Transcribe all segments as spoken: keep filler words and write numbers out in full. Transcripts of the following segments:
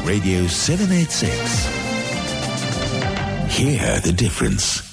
Radio seven eighty-six. Hear the difference.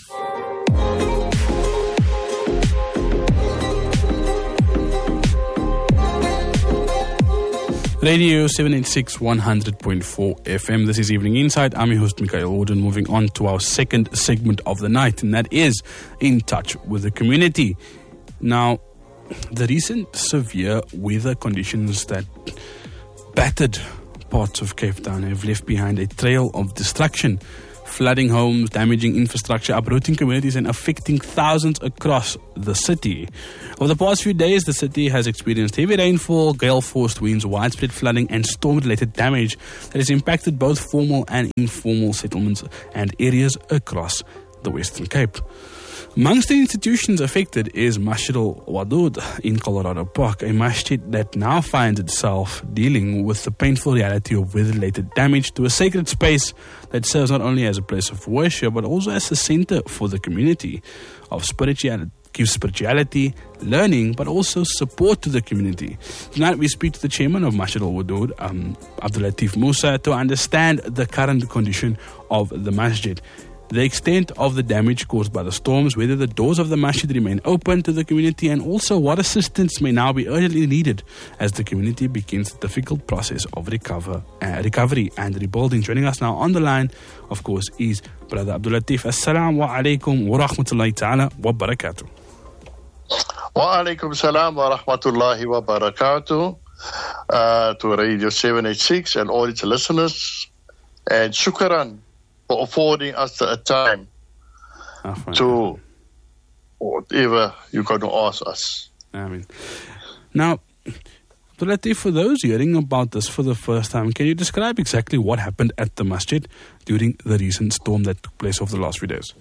Radio seven eighty-six, one hundred point four F M. This is Evening Insight. I'm your host, Mikhail Warden. Moving on to our second segment of the night, and that is In Touch with the Community. Now, the recent severe weather conditions that battered parts of Cape Town have left behind a trail of destruction, flooding homes, damaging infrastructure, uprooting communities, and affecting thousands across the city. Over the past few days, the city has experienced heavy rainfall, gale-force winds, widespread flooding, and storm-related damage that has impacted both formal and informal settlements and areas across the Western Cape. Amongst the institutions affected is Masjid al-Wadud in Colorado Park, a masjid that now finds itself dealing with the painful reality of weather-related damage to a sacred space that serves not only as a place of worship but also as a center for the community of spirituality. Gives spirituality, learning, but also support to the community. Tonight we speak to the chairman of Masjid al-Wadud, um, Abdul Latif Musa, to understand the current condition of the masjid, the extent of the damage caused by the storms, whether the doors of the masjid remain open to the community, and also what assistance may now be urgently needed as the community begins the difficult process of recover, uh, recovery and rebuilding. Joining us now on the line, of course, is Brother Abdul Latif. Assalamu alaikum wa rahmatullahi ta'ala wa barakatuh. Wa alaikum salam wa rahmatullahi wa barakatuh uh, to Radio seven eighty-six and all its listeners, and shukran for affording us the time oh, to whatever you're going to ask us. I mean, now, Abdul Latif, for those hearing about this for the first time, can you describe exactly what happened at the masjid during the recent storm that took place over the last few days?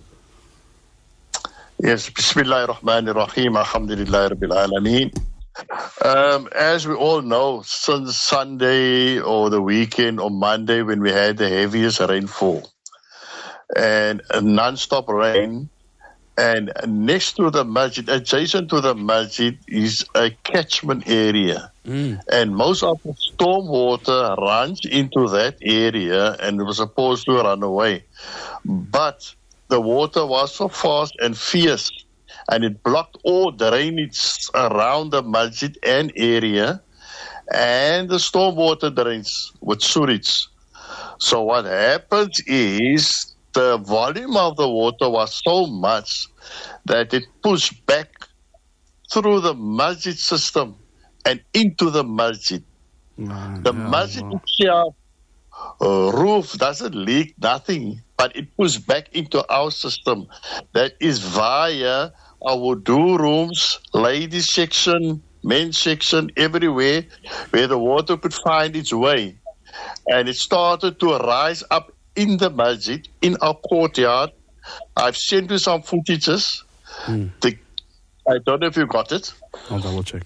Yes, Bismillahir Rahmanir Rahim, Alhamdulillah Rabbil Alameen. Um, as we all know, since Sunday or the weekend or Monday when we had the heaviest rainfall and a non-stop rain, and next to the masjid, adjacent to the masjid, is a catchment area. Mm. And most of the storm water runs into that area and it was supposed to run away. But the water was so fast and fierce, and it blocked all drainage around the masjid and area, and the storm water drains with sewage. So what happens is the volume of the water was so much that it pushed back through the masjid system and into the masjid. Mm, the yeah, masjid wow. itself, uh, roof doesn't leak, nothing, but it pushed back into our system. That is via our wudu rooms, ladies section, men's section, everywhere where the water could find its way. And it started to rise up in the masjid, in our courtyard. I've sent you some footages. Mm. The, I don't know if you got it. I'll double check.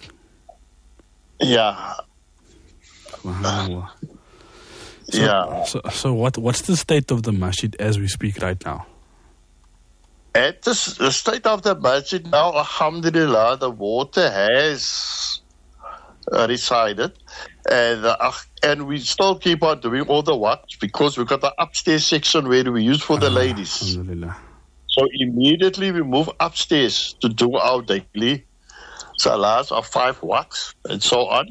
Yeah. Wow. So, yeah. So, so what? What's the state of the masjid as we speak right now? At the, the state of the masjid now, alhamdulillah, the water has uh, resided, and uh, and we still keep on doing all the works because we've got the upstairs section where we use for the ah, ladies. Alhamdulillah. So immediately we move upstairs to do our daily salahs of five waqts and so on,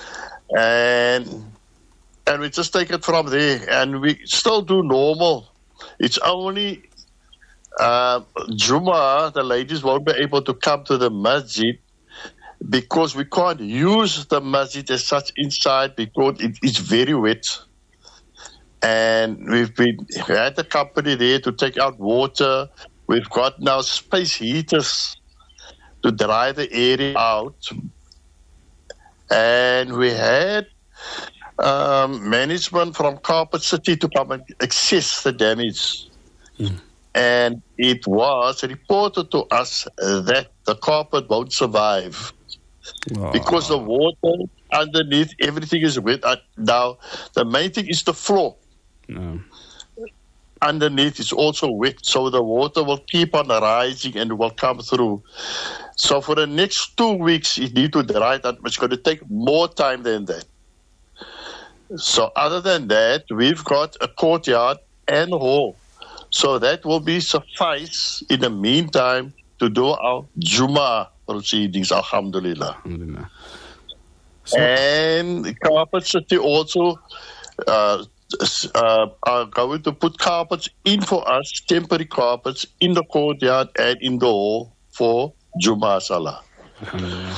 and and we just take it from there, and we still do normal. It's only uh, Jummah, the ladies won't be able to come to the masjid because we can't use the masjid as such inside because it is very wet. And we've been we had a company there to take out water. We've got now space heaters to dry the area out. And we had um, management from Carpet City to come and assess the damage. Mm. And it was reported to us that the carpet won't survive. Oh. Because the water underneath, everything is wet. Now, the main thing is the floor. No. Underneath is also wet, so the water will keep on rising and will come through. So for the next two weeks, you need to dry that. It's going to take more time than that. So other than that, we've got a courtyard and hall. So that will be suffice in the meantime to do our Jummah proceedings, alhamdulillah. Alhamdulillah. So, And Carpet City also uh, uh, are going to put carpets in for us, temporary carpets in the courtyard and in the hall for Jummah Salah. alhamdulillah.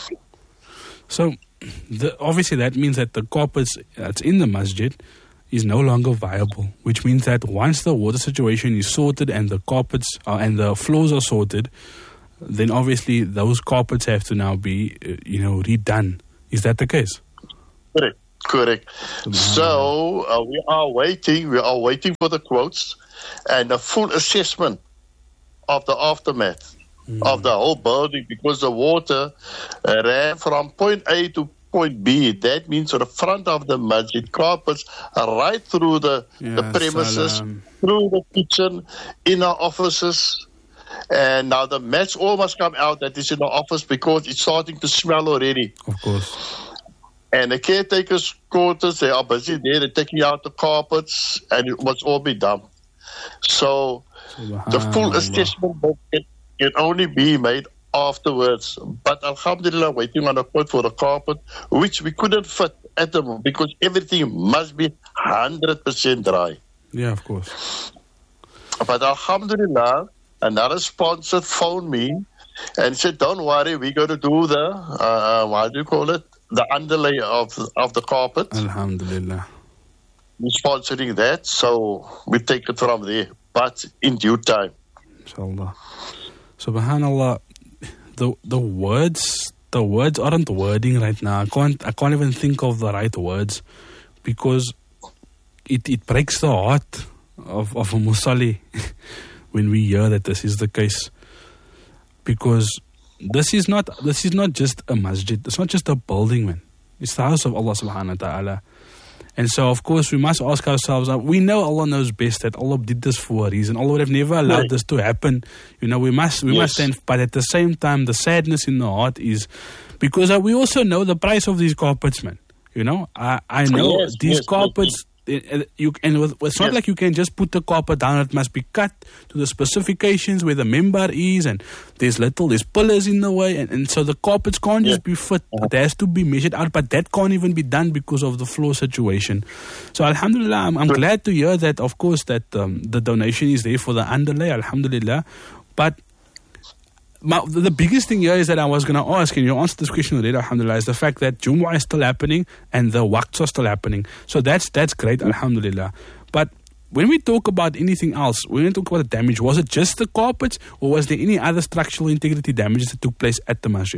So the, obviously that means that the carpets that's in the masjid is no longer viable, which means that once the water situation is sorted and the carpets are, and the floors are sorted, then obviously those carpets have to now be, uh, you know, redone. Is that the case? Correct, correct. So uh, we are waiting, we are waiting for the quotes and a full assessment of the aftermath mm. of the whole building, because the water uh, ran from point A to point B. That means to the front of the masjid, carpets are right through the, Yeah, the premises, salam. through the kitchen, in our offices. And now the mats all must come out that is in the office because it's starting to smell already. Of course. And the caretakers' quarters, they are busy there, they're taking out the carpets, and it must all be done. So the full Subhanallah. assessment can, can only be made afterwards. But alhamdulillah, waiting on a quote for the carpet, which we couldn't fit at the moment because everything must be one hundred percent dry. Yeah, of course. But alhamdulillah, another sponsor phoned me and said, don't worry, we're going to do the, uh, what do you call it, the underlay of, of the carpet. Alhamdulillah. We're sponsoring that, so we take it from there, but in due time. Inshallah. Subhanallah. The the words the words aren't wording right now. I can't I can't even think of the right words because it, it breaks the heart of, of a Musalli when we hear that this is the case. Because this is not this is not just a masjid, it's not just a building, man. It's the house of Allah subhanahu wa ta'ala. And so, of course, we must ask ourselves, uh, we know Allah knows best that Allah did this for a reason. Allah would have never allowed Right. this to happen. You know, we must, we Yes. must stand, but at the same time, the sadness in the heart is because uh, we also know the price of these carpets, man. You know, I, I know Yes, these yes, carpets, uh, you and with, it's not Yes. like you can just put the carpet down. It must be cut to the specifications where the member is, and there's little, there's pillars in the way, and, and so the carpets can't just Yeah. be fit. It has to be measured out, but that can't even be done because of the floor situation. So alhamdulillah, I'm, I'm glad to hear that, of course, that um, the donation is there for the underlay, alhamdulillah. But my, the biggest thing here is that I was going to ask, and you answered this question already, alhamdulillah, is the fact that Jumu'ah is still happening and the waqts are still happening. So that's that's great, alhamdulillah. But when we talk about anything else, when we talk about the damage, was it just the carpets or was there any other structural integrity damages that took place at the masjid?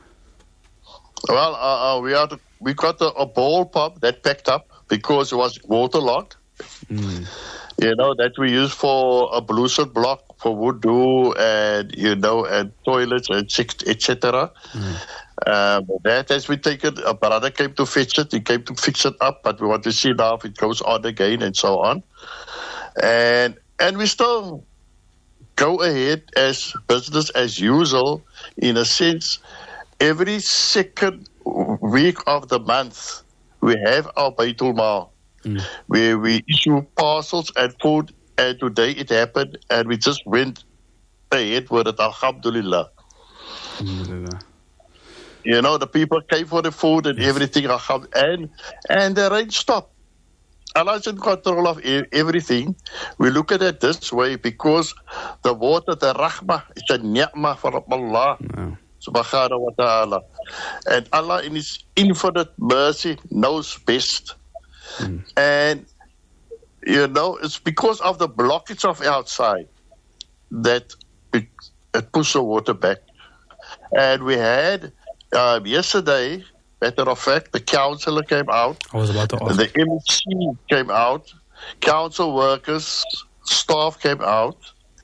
Well, uh, uh, we are we got a, a ball pump that packed up because it was waterlogged. Mm. You know, that we use for a bluesud block for wudu and, you know, and toilets and et cetera. Mm. Um, that as we take it, a brother came to fetch it. He came to fix it up, but we want to see now if it goes on again and so on. And and we still go ahead as business as usual in a sense. Every second week of the month, we have our Baitul Mal. Mm. Where we issue parcels and food, and today it happened, and we just went ahead with it, alhamdulillah. Alhamdulillah. You know, the people came for the food and yes. everything, and and the rain stopped. Allah's in control of everything. We look at it this way because the water, the rahmah, is a ni'mah from Allah. No. Subhanahu wa ta'ala. And Allah in His infinite mercy knows best. Mm. And, you know, it's because of the blockage of outside that it, it pushed the water back. And we had, uh, yesterday, matter of fact, the councillor came out. I was about to ask. The M C came out. Council workers, staff came out.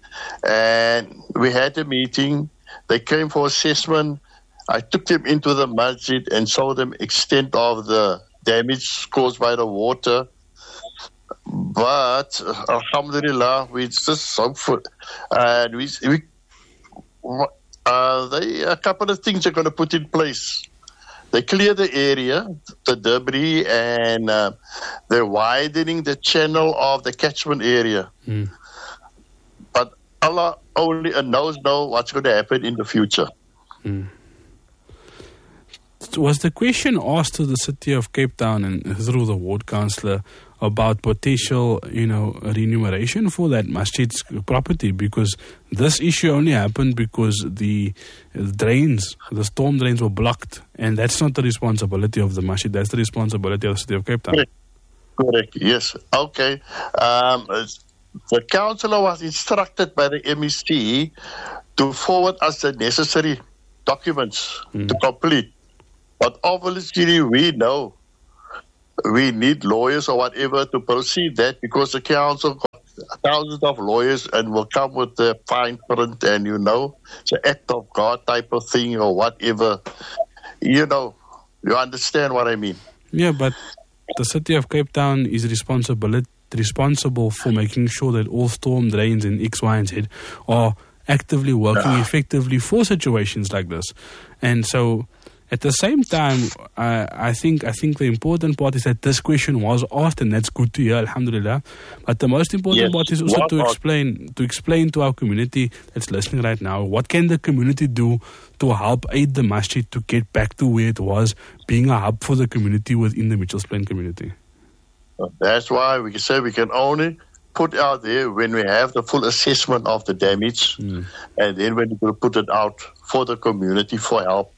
And we had a meeting. They came for assessment. I took them into the masjid and showed them extent of the damage caused by the water. But alhamdulillah, we just so for, and we we uh, they a couple of things are going to put in place they clear the area, the debris, and uh, they're widening the channel of the catchment area. Mm. But Allah only knows know what's going to happen in the future. Mm. Was the question asked to the city of Cape Town and through the ward councillor about potential, you know, remuneration for that masjid's property? Because this issue only happened because the drains, the storm drains were blocked, and that's not the responsibility of the masjid, that's the responsibility of the city of Cape Town. Correct, Correct. Yes. Okay. Um, the councillor was instructed by the M E C to forward us the necessary documents mm. to complete. But obviously we know we need lawyers or whatever to proceed that, because the council got thousands of lawyers and will come with the fine print and, you know, it's an act of God type of thing or whatever. You know, you understand what I mean? Yeah, but the city of Cape Town is responsible, responsible for making sure that all storm drains in X, Y, and Z are actively working yeah. effectively for situations like this. And so at the same time, uh, I think I think the important part is that this question was asked, and that's good to hear, alhamdulillah. But the most important yes. part is also what to explain to explain to our community that's listening right now, what can the community do to help aid the masjid to get back to where it was, being a hub for the community within the Mitchells Plain community. That's why we can say we can only put out there when we have the full assessment of the damage, mm. and then when we put it out for the community for help.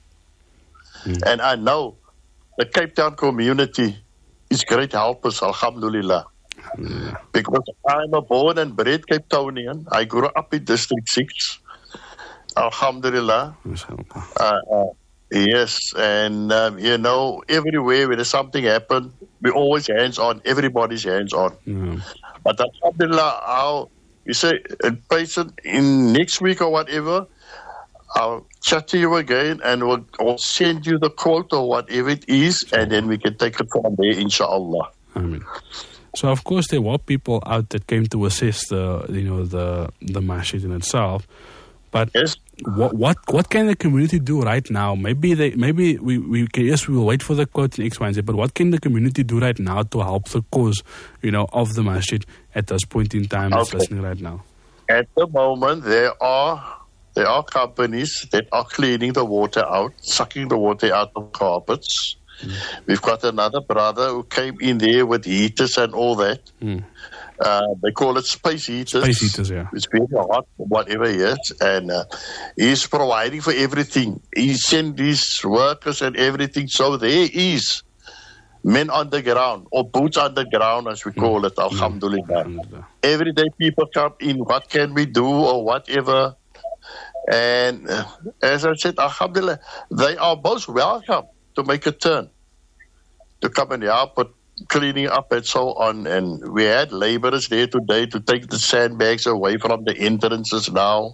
Mm. And I know the Cape Town community is great helpers, alhamdulillah. Mm. Because I'm a born and bred Cape Townian. I grew up in District six, alhamdulillah. Uh, uh, yes, and um, you know, everywhere where there's something happen, we always hands on, everybody's hands on. Mm. But alhamdulillah, how you say, a person in next week or whatever, I'll chat to you again and we'll, we'll send you the quote or whatever it is, and then we can take it from there, inshallah. Amen. So, of course, there were people out that came to assess the, you know, the the masjid in itself. But yes. what what what can the community do right now? Maybe they maybe we, we can, yes, we will wait for the quote in X, Y, and Z. But what can the community do right now to help the cause, you know, of the masjid at this point in time? That's okay. Listening right now. At the moment, there are. There are companies that are cleaning the water out, sucking the water out of carpets. Mm. We've got another brother who came in there with heaters and all that. Mm. Uh, they call it space heaters. Space heaters, yeah. It's very hot, whatever, yes. And uh, he's providing for everything. He sent his workers and everything. So there is men on the ground, or boots on the ground, as we call mm. it, alhamdulillah. Mm. Alhamdulillah. Every day people come in, what can we do or whatever. And uh, as I said, alhamdulillah, they are most welcome to make a turn, to come and help with cleaning up and so on. And we had laborers there today to take the sandbags away from the entrances now,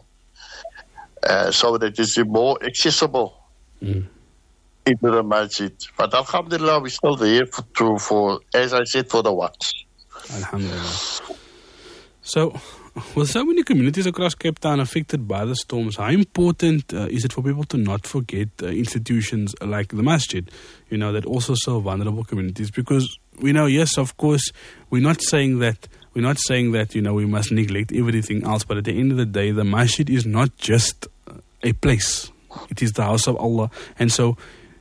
uh, so that it's more accessible mm. into the masjid. But alhamdulillah, we're still there for, to, for, as I said, for the waqf. Alhamdulillah. So, with so many communities across Cape Town affected by the storms, how important uh, is it for people to not forget uh, institutions like the masjid, you know, that also serve vulnerable communities? Because we know, yes, of course, we're not saying that, we're not saying that, you know, we must neglect everything else, but at the end of the day, the masjid is not just a place. It is the house of Allah. And so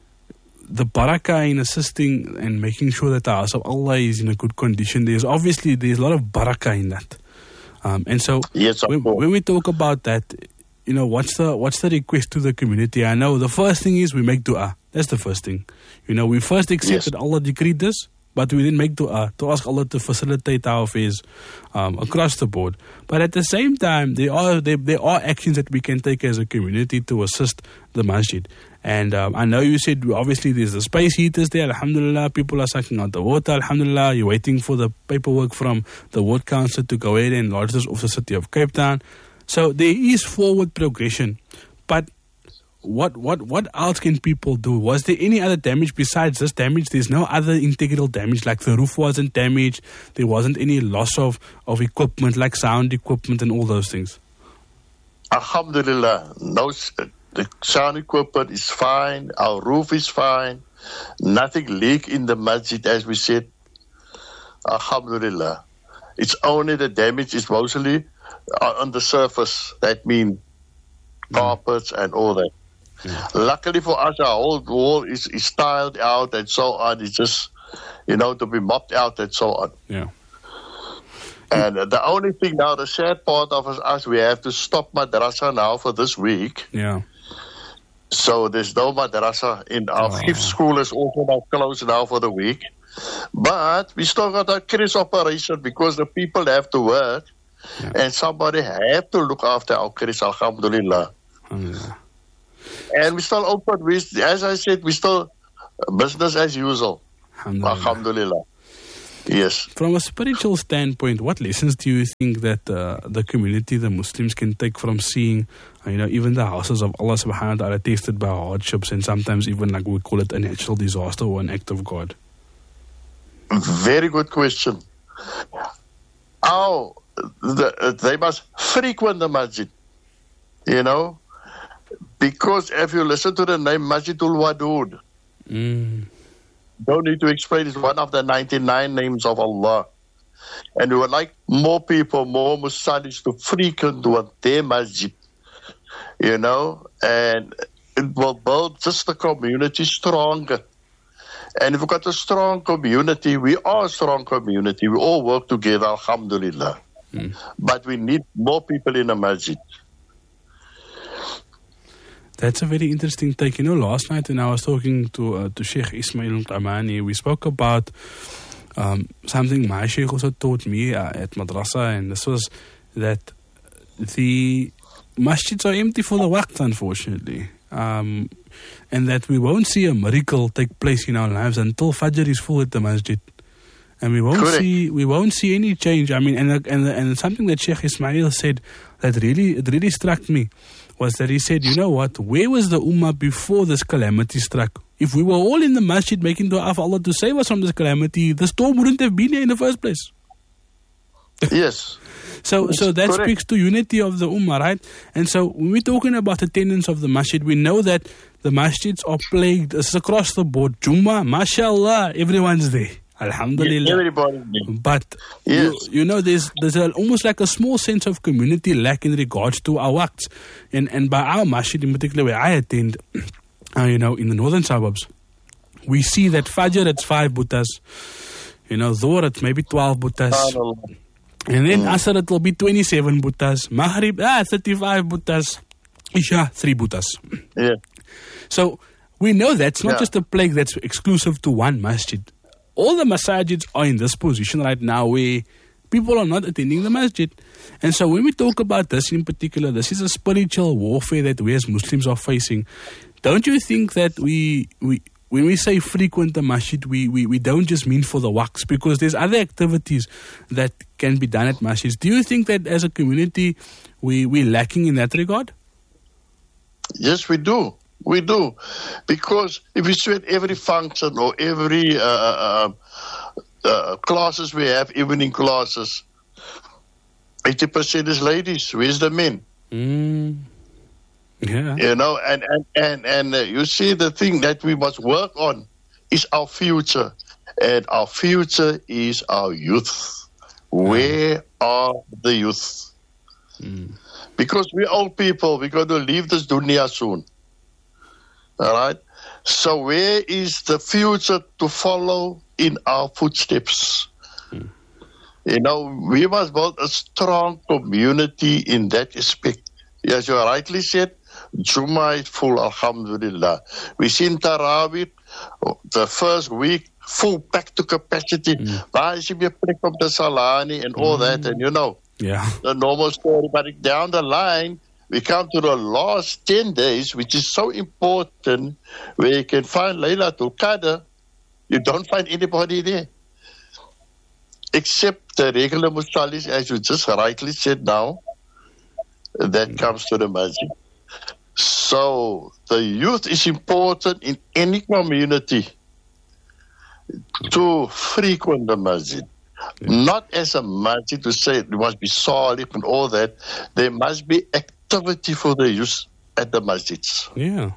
the barakah in assisting and making sure that the house of Allah is in a good condition, there's obviously, there's a lot of barakah in that. Um, and so yes, when, when we talk about that, you know, what's the what's the request to the community? I know the first thing is we make dua. That's the first thing. You know, we first accept yes. that Allah decreed this, but we then make dua to ask Allah to facilitate our affairs um, across the board. But at the same time, there are there, there are actions that we can take as a community to assist the masjid. And um, I know you said, obviously, there's the space heaters there. Alhamdulillah, people are sucking out the water. Alhamdulillah, you're waiting for the paperwork from the ward council to go ahead and lodge this off the city of Cape Town. So there is forward progression. But what what what else can people do? Was there any other damage besides this damage? There's no other integral damage, like the roof wasn't damaged. There wasn't any loss of, of equipment, like sound equipment and all those things. Alhamdulillah, no. the sound equipment is fine. Our roof is fine. Nothing leak in the masjid, as we said. Alhamdulillah. It's only the damage is mostly on the surface. That means carpets and all that. Yeah. Luckily for us, our whole wall is, is tiled out and so on. It's just, you know, to be mopped out and so on. Yeah. And uh, the only thing now, the sad part of us, we have to stop madrasa now for this week. Yeah. So there's no madrasa in our Oh. fifth school is also now closed now for the week. But we still got a Chris operation because the people have to work. Yeah. And somebody have to look after our Chris, alhamdulillah. Alhamdulillah. And we still open, we, as I said, we still business as usual. Alhamdulillah. Alhamdulillah. Yes. From a spiritual standpoint, what lessons do you think that uh, the community, the Muslims, can take from seeing, uh, you know, even the houses of Allah subhanahu wa ta'ala tested by hardships and sometimes even, like we call it, a natural disaster or an act of God? Very good question. How the, they must frequent the masjid, you know, because if you listen to the name Masjidul Wadud, Mm. don't need to explain, it's one of the ninety-nine names of Allah. And we would like more people, more Muslims to frequent their masjid, you know, and it will build just the community stronger. And if we've got a strong community, we are a strong community. We all work together, alhamdulillah. Mm. But we need more people in the masjid. That's a very interesting take. You know, last night when I was talking to uh, to Sheikh Ismail Qamani, we spoke about um, something my Sheikh also taught me uh, at madrasa, and this was that the masjids are empty for the waqt, unfortunately. Um, and that we won't see a miracle take place in our lives until Fajr is full at the masjid. And we won't Correct. see we won't see any change. I mean, and and and something that Sheikh Ismail said that really it really struck me was that he said, you know what, where was the ummah before this calamity struck? If we were all in the masjid making dua for Allah to save us from this calamity, the storm wouldn't have been here in the first place. Yes. So so that Correct. speaks to unity of the ummah, right? And so when we're talking about attendance of the masjid, we know that the masjids are plagued. It's across the board. Jummah, mashallah, everyone's there. Alhamdulillah. Everybody. But Yes. you, you know, there's there's a, almost like a small sense of community lack in regards to our waqts. And and by our masjid in particular, where I attend, uh, you know, in the northern suburbs, we see that Fajr it's five buttas, you know, Dhuhr it's maybe twelve buttas, Subhanallah. and then Asr it will be twenty-seven buttas, Maghrib ah thirty-five buttas, Isha three buttas. Yeah. So we know that's not Yeah. just a plague that's exclusive to one masjid. All the masajids are in this position right now where people are not attending the masjid. And so when we talk about this in particular, this is a spiritual warfare that we as Muslims are facing. Don't you think that we, we when we say frequent the masjid, we, we, we don't just mean for the waqts, because there's other activities that can be done at masjids. Do you think that as a community we, we're lacking in that regard? Yes, we do. We do. Because if we see at every function or every uh, uh, uh, classes we have, evening classes, eighty percent is ladies. Where's the men? Mm. Yeah. You know, and, and, and, and uh, you see the thing that we must work on is our future. And our future is our youth. Where are the youth? Mm. Because we're old people. We're going to leave this dunya soon. All right? So where is the future to follow in our footsteps? Mm. You know, we must build a strong community in that aspect. As you rightly said, Jummah is full, alhamdulillah. We seen Tarawih, the first week, full back to capacity. Daar is jy plek op the Salani and all that, and you know, Yeah. the normal story. But down the line, we come to the last ten days, which is so important, where you can find Laylatul Qadr. You don't find anybody there. Except the regular Musallis, as you just rightly said now, that comes to the masjid. So the youth is important in any community to frequent the masjid. Not as a masjid to say it must be solid and all that. There must be activity for the youth. at the masjids. Yeah.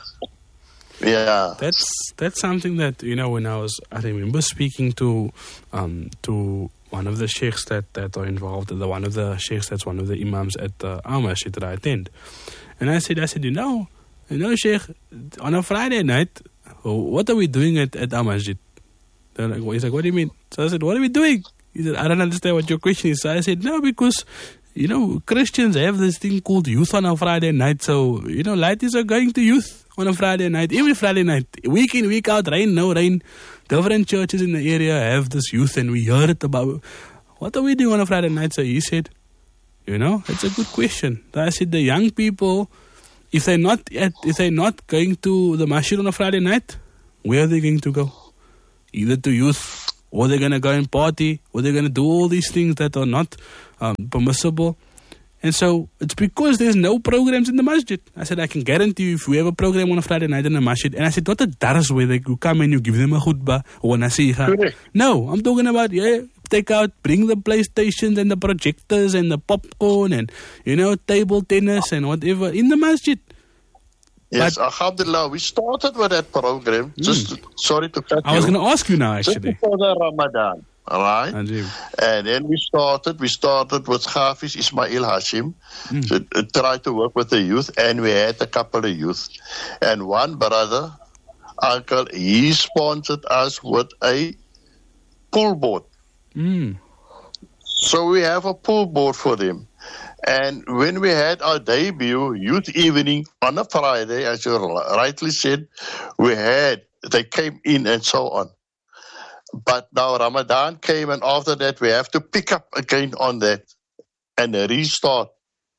Yeah. That's that's something that, you know, when I was, I remember speaking to um, to one of the sheikhs that, that are involved, the one of the sheikhs that's one of the imams at the our masjid that I attend. And I said, I said, you know, you know, sheikh, on a Friday night, what are we doing at, at our masjid? They're like, he's like, what do you mean? So I said, what are we doing? He said, I don't understand what your question is. So I said, no, because, you know, Christians have this thing called youth on a Friday night. So, you know, ladies are going to youth on a Friday night, every Friday night, week in, week out, rain, no rain. Different churches in the area have this youth, and we heard it about. What are we doing on a Friday night? So he said, you know, it's a good question. So I said, the young people, if they're not at, if they're not going to the masjid on a Friday night, where are they going to go? Either to youth, or they're going to go and party, or they're going to do all these things that are not um, permissible. And so it's because there's no programs in the masjid. I said, I can guarantee you, if we have a program on a Friday night in the masjid, and I said, not a dars where they come and you give them a khutbah or a nasiha. No, I'm talking about, yeah, take out, bring the PlayStations and the projectors and the popcorn and, you know, table tennis and whatever in the masjid. Yes, but, alhamdulillah, we started with that program. Mm. Just, sorry to cut I you. was going to ask you now, actually. Just before the Ramadan. All right. Ajib. And then we started, we started with Hafiz Ismail Hashim mm. to uh, try to work with the youth, and we had a couple of youth. And one brother, uncle, he sponsored us with a pool board. Mm. So we have a pool board for them. And when we had our debut youth evening on a Friday, as you rightly said, we had, they came in and so on. But now Ramadan came, and after that we have to pick up again on that and restart.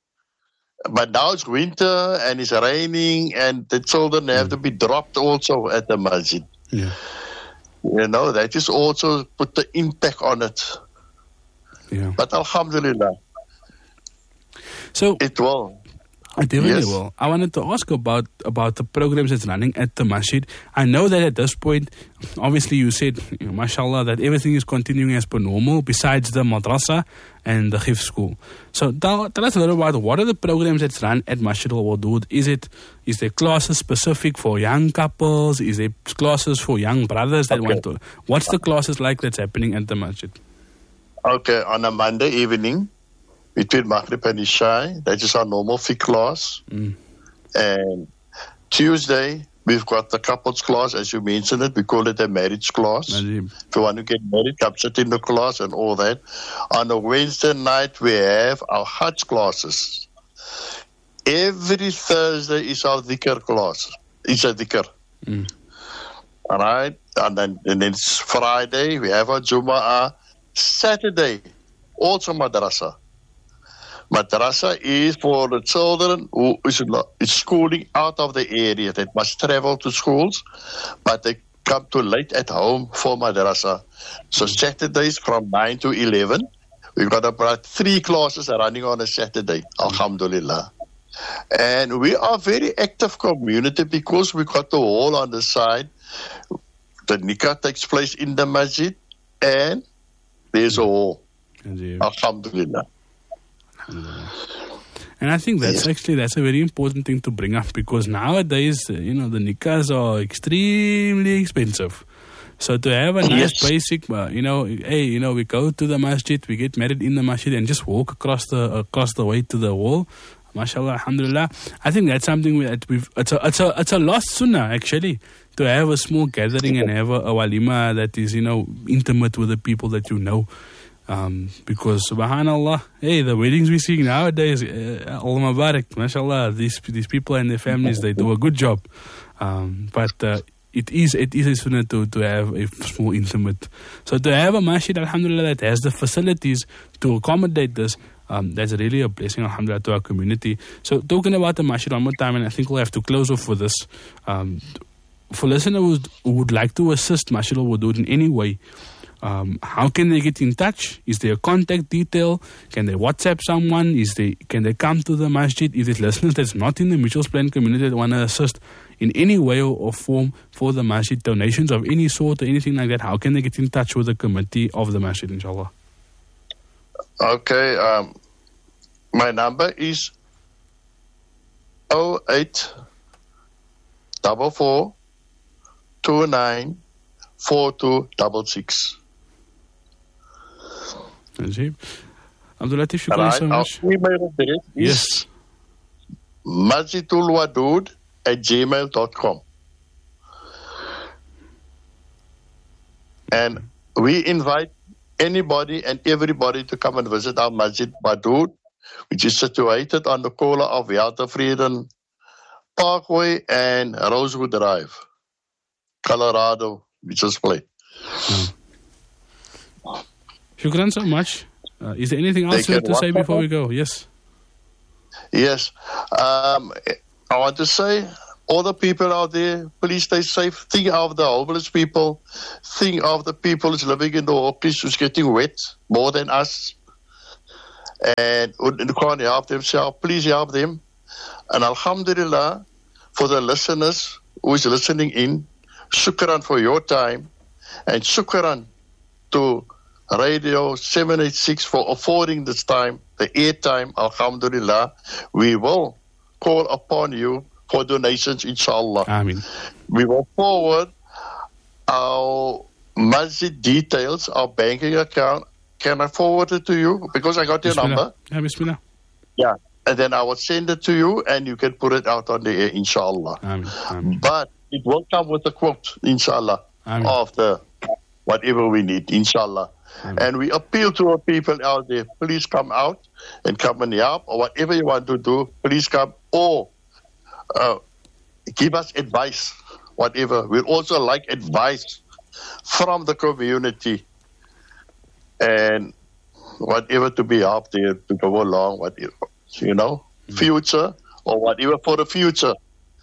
But now it's winter and it's raining, and the children have to be dropped also at the masjid. Yeah. You know, that is also put the impact on it. Yeah. But alhamdulillah, so it will. I definitely Yes. will. I wanted to ask about about the programs that's running at the masjid. I know that at this point, obviously you said, you know, mashallah, that everything is continuing as per normal besides the madrasa and the hifz school. So tell, tell us a little about what are the programs that's run at Masjid Al-Wadud. Is it, is there classes specific for young couples? Is there classes for young brothers that Okay. want to? What's the classes like that's happening at the masjid? Okay, on a Monday evening, between Maghrib and Isha, that is our normal fiqh class. Mm. And Tuesday, we've got the couples class, as you mentioned it. We call it a marriage class. Najib. If you want to get married, come sit in the class and all that. On a Wednesday night, we have our Hajj classes. Every Thursday is our dhikr class. It's a dhikr. Mm. All right? And then, and then it's Friday, we have our Jum'ah. Saturday, also madrasa. Madrasa is for the children who is is schooling out of the area. They must travel to schools, but they come too late at home for madrasa. So Saturdays from nine to eleven, we've got about three classes running on a Saturday, alhamdulillah. And we are a very active community because we got the hall on the side. The nikah takes place in the masjid, and there's a hall. Najib. Alhamdulillah. And I think that's Yeah. actually, that's a very important thing to bring up, because nowadays, uh, you know, the nikahs are extremely expensive. So to have a nice Yes. basic, uh, you know, hey, you know, we go to the masjid, we get married in the masjid and just walk across the across the way to the wall. MashaAllah, alhamdulillah. I think that's something we, that we've, it's a, it's a, it's a lost sunnah, actually, to have a small gathering and have a, a walima that is, you know, intimate with the people that you know. Um, because subhanallah, hey, the weddings we're seeing nowadays, uh, Allah Mubarak, mashallah, these these people and their families, they do a good job. Um, but uh, it is it is a sunnah to, to have a small intimate. So to have a masjid, alhamdulillah, that has the facilities to accommodate this, um, that's really a blessing, alhamdulillah, to our community. So talking about the masjid one more time, and I think we'll have to close off with this. Um, for listeners who would like to assist Masjid Al-Wadud in any way, Um, how can they get in touch? Is there a contact detail? Can they WhatsApp someone? Is they can they come to the masjid? If there's listeners that's not in the Mitchells Plain community that want to assist in any way or, or form for the masjid, donations of any sort or anything like that, how can they get in touch with the committee of the masjid, inshallah? Okay, um, my number is oh eight four four two nine four two six six. Ajib. Abdul Latif, shukran so much. Our email address Yes. is masjidulwadud at gmail dot com. And we invite anybody and everybody to come and visit our Masjid Wadud, which is situated on the corner of Watervreden Parkway and Rosewood Drive, Colorado, which is play. Shukran so much. Uh, is there anything else They you have can to say WhatsApp before we us? go? Yes. Yes. Um, I want to say, all the people out there, please stay safe. Think of the homeless people. Think of the people who's living in the hokkies who's getting wet more than us. And who can't help themselves. Please help them. And alhamdulillah, for the listeners who is listening in, shukran for your time. And shukran to Radio seven eighty-six for affording this time, the airtime, alhamdulillah. We will call upon you for donations, inshallah. Ameen. We will forward our masjid details, our banking account. Can I forward it to you? Because I got your Bismillah. number. Yeah, Bismillah. Yeah. And then I will send it to you and you can put it out on the air, inshallah. Ameen. Ameen. But it will come with a quote, inshallah, Ameen. of the whatever we need, inshallah. Ameen. And we appeal to our people out there, please come out and come and help, or whatever you want to do, please come, or uh, give us advice, whatever. We'd also like advice from the community and whatever to be out there to go along, whatever, you know, mm. future or whatever for the future.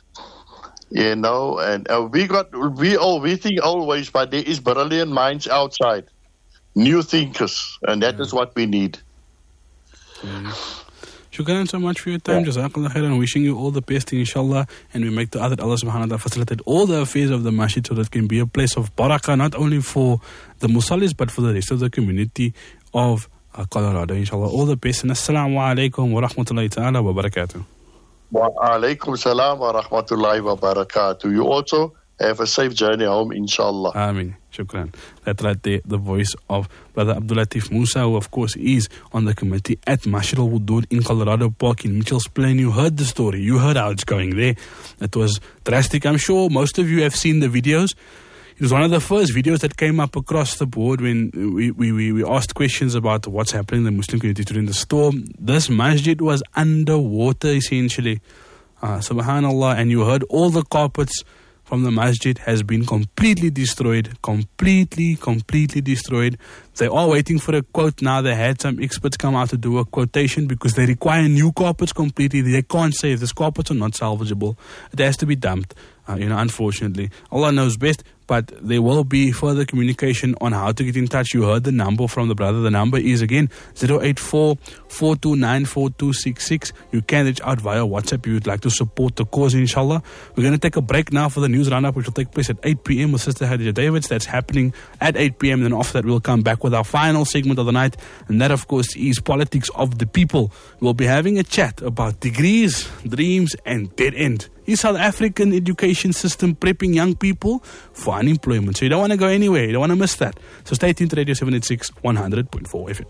You know, and uh, we got, we all, we think always, but there is brilliant minds outside, new thinkers, and that yeah. is what we need. Yeah. Shukran so much for your time. Jazakallah khairan. Wishing you all the best, inshallah. And we make dua that Allah subhanahu wa ta'ala facilitate all the affairs of the masjid so that it can be a place of barakah, not only for the musallis, but for the rest of the community of uh, Colorado, inshallah. All the best. And assalamu alaikum wa rahmatullahi ta'ala wa barakatuh. Wa alaikum salam wa rahmatullahi wa barakatuh. You also have a safe journey home, inshallah. Ameen. Shukran. That's right there, the voice of Brother Abdul Latif Musa, who of course is on the committee at Masjid al-Wudud in Colorado Park in Mitchell's Plain. You heard the story. You heard how it's going there. It was drastic. I'm sure most of you have seen the videos. It was one of the first videos that came up across the board when we, we, we asked questions about what's happening in the Muslim community during the storm. This masjid was underwater, essentially. Uh, subhanallah. And you heard all the carpets from the masjid has been completely destroyed. Completely, completely destroyed. They are waiting for a quote now. They had some experts come out to do a quotation because they require new carpets completely. They can't say if these carpets are not salvageable. It has to be dumped, uh, you know, unfortunately. Allah knows best, but there will be further communication on how to get in touch. You heard the number from the brother. The number is, again, zero eight four, four two nine, four two six six. You can reach out via WhatsApp if you'd like to support the cause, inshallah. We're going to take a break now for the news roundup, which will take place at eight p.m. with Sister Hadija Davids. That's happening at eight p.m. Then after that, we'll come back with our final segment of the night. And that, of course, is Politics of the People. We'll be having a chat about degrees, dreams, and dead end. Is South African education system prepping young people for unemployment? So you don't want to go anywhere. You don't want to miss that. So stay tuned to Radio seven eighty-six, one hundred point four F M.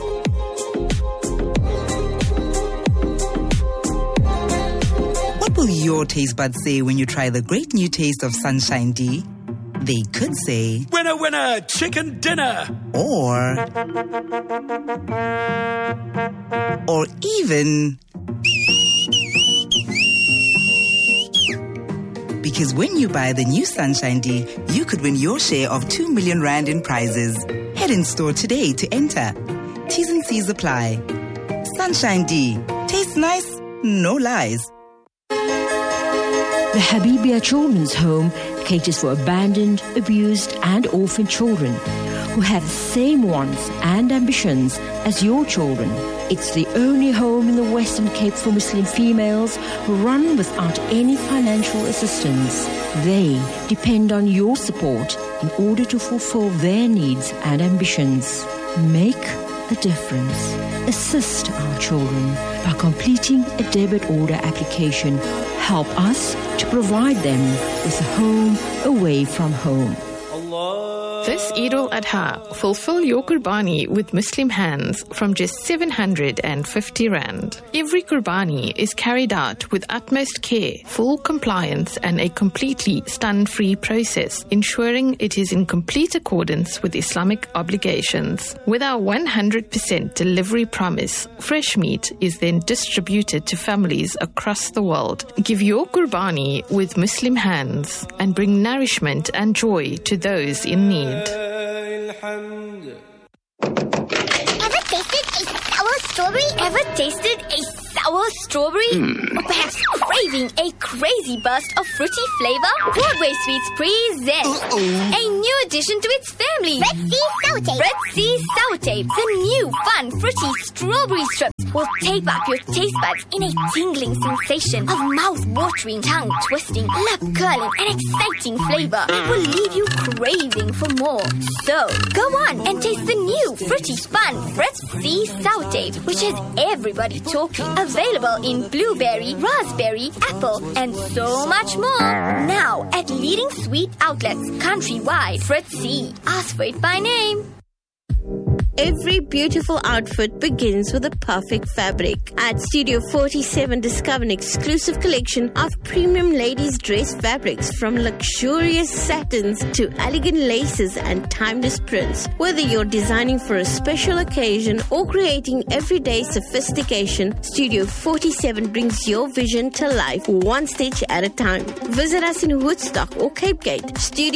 What will your taste buds say when you try the great new taste of Sunshine D? They could say, winner, winner, chicken dinner. Or, or even, because when you buy the new Sunshine D, you could win your share of two million rand in prizes. Head in store today to enter. T's and C's apply. Sunshine D. Tastes nice, no lies. The Habibia Children's Home caters for abandoned, abused and orphaned children who have the same wants and ambitions as your children. It's the only home in the Western Cape for Muslim females run without any financial assistance. They depend on your support in order to fulfill their needs and ambitions. Make a difference. Assist our children by completing a debit order application. Help us to provide them with a home away from home. This Eid al-Adha, fulfill your Qurbani with Muslim hands from just seven hundred fifty rand. Every Qurbani is carried out with utmost care, full compliance and a completely stun-free process, ensuring it is in complete accordance with Islamic obligations. With our one hundred percent delivery promise, fresh meat is then distributed to families across the world. Give your Qurbani with Muslim hands and bring nourishment and joy to those in need. Ever tasted a sour strawberry? Ever tasted a sour strawberry? Mm. Or perhaps craving a crazy burst of fruity flavor? Broadway Sweets presents Uh-oh. a new addition to its family. Red Sea Sour Tape. Red Sea Sour Tape. The new fun fruity strawberry strips will tape up your taste buds in a tingling sensation of mouth-watering, tongue-twisting, lip-curling and exciting flavor that will leave you craving for more. So, go on and taste the new fruity fun Red Sea Sour Tape, which has everybody talking. Available in blueberry, raspberry, apple, and so much more. Now at leading sweet outlets countrywide. Fritz C. Ask for it by name. Every beautiful outfit begins with a perfect fabric. At Studio forty-seven, discover an exclusive collection of premium ladies' dress fabrics, from luxurious satins to elegant laces and timeless prints. Whether you're designing for a special occasion or creating everyday sophistication, Studio forty-seven brings your vision to life, one stitch at a time. Visit us in Woodstock or Cape Gate. Studio